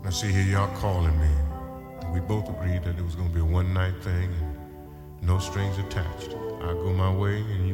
I see here y'all calling me. We both agreed that it was gonna be a one night thing and no strings attached. I go my way and